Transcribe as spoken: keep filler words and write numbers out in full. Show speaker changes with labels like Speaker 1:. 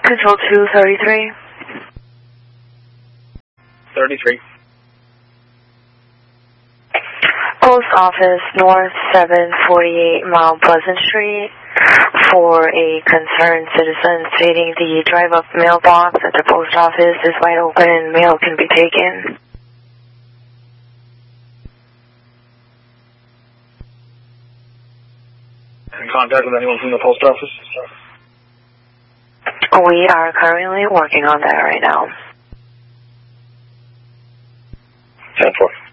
Speaker 1: Control two thirty-three.
Speaker 2: thirty-three.
Speaker 1: Post Office North, seven forty-eight Mount Pleasant Street, for a concerned citizen stating the drive-up mailbox at the post office is wide open and mail can be taken.
Speaker 2: In contact with anyone from the post office?
Speaker 1: We are currently working on that right now.
Speaker 2: ten four.